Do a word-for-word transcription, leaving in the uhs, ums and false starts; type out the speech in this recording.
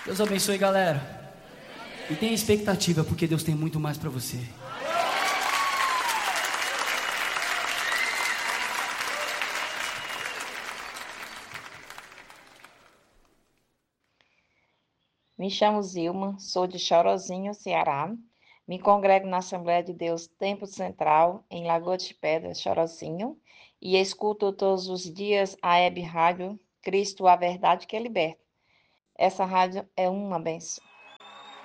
Deus abençoe, galera. E tenha expectativa, porque Deus tem muito mais para você. Me chamo Zilma, sou de Chorozinho, Ceará. Me congrego na Assembleia de Deus Tempo Central, em Lagoa de Pedras, Chorozinho, e escuto todos os dias a Web Rádio Cristo, a Verdade que Liberta. Essa rádio é uma benção.